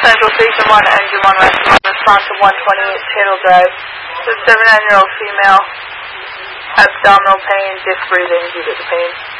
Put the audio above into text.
Central Station 1, Engine 1, response to 128 Channel Drive. The 79-year-old female, abdominal pain, disc breathing due to the pain.